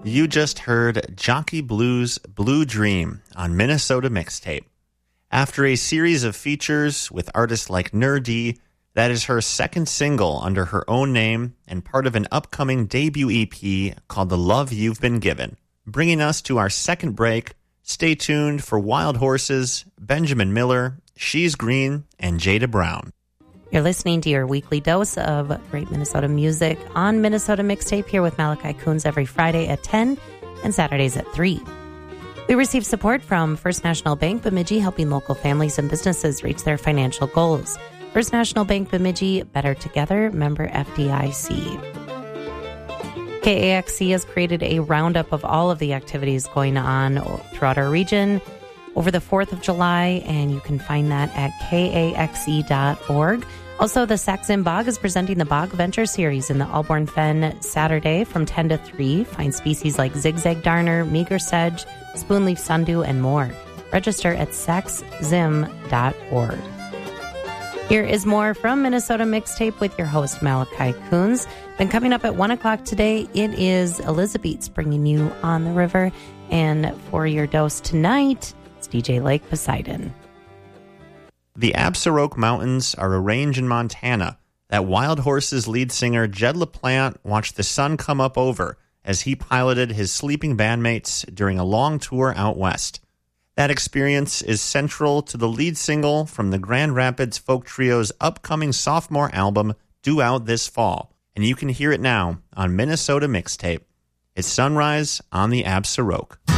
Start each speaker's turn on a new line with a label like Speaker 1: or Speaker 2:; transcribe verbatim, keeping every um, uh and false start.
Speaker 1: You just heard Jockey Blues Blue Dream on Minnesota Mixtape. After a series of features with artists like Nerdy, that is her second single under her own name and part of an upcoming debut E P called The Love You've Been Given. Bringing us to our second break, stay tuned for Wild Horses, Benjamin Miller, She's Green, and Jada Brown.
Speaker 2: You're listening to your weekly dose of great Minnesota music on Minnesota Mixtape here with Malachi Coons every Friday at ten and Saturdays at three. We receive support from First National Bank Bemidji, helping local families and businesses reach their financial goals. First National Bank Bemidji, better together, member F D I C. K A X C has created a roundup of all of the activities going on throughout our region over the fourth of July, and you can find that at K A X E dot org. Also, the Sax-Zim Bog is presenting the Bog Venture Series in the Alborn Fen Saturday from ten to three. Find species like zigzag darner, meager sedge, spoonleaf sundew, and more. Register at sax zim dot org. Here is more from Minnesota Mixtape with your host, Malachi Coons. Then coming up at one o'clock today, it is Elizabeth's bringing you On the River. And for your dose tonight, it's D J Lake Poseidon.
Speaker 1: The Absaroka Mountains are a range in Montana that Wild Horses lead singer Jed LaPlante watched the sun come up over as he piloted his sleeping bandmates during a long tour out west. That experience is central to the lead single from the Grand Rapids Folk Trio's upcoming sophomore album, due out this fall, and you can hear it now on Minnesota Mixtape. It's Sunrise on the Absaroka.